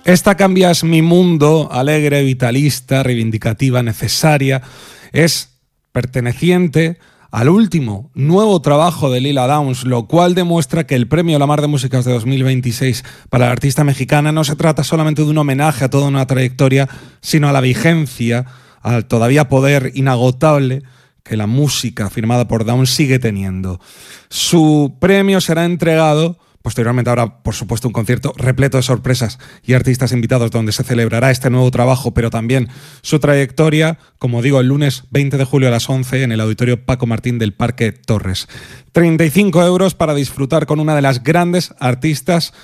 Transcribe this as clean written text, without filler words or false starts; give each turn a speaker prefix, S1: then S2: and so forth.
S1: Esta Cambias mi mundo, alegre, vitalista, reivindicativa, necesaria, es perteneciente al último nuevo trabajo de Lila Downs, lo cual demuestra que el Premio La Mar de Músicas de 2026 para la artista mexicana no se trata solamente de un homenaje a toda una trayectoria, sino a la vigencia, al todavía poder inagotable que la música firmada por Downs sigue teniendo. Su premio será entregado. Posteriormente habrá, por supuesto, un concierto repleto de sorpresas y artistas invitados donde se celebrará este nuevo trabajo, pero también su trayectoria, como digo, el lunes 20 de julio a las 11 en el Auditorio Paco Martín del Parque Torres. 35 € para disfrutar con una de las grandes artistas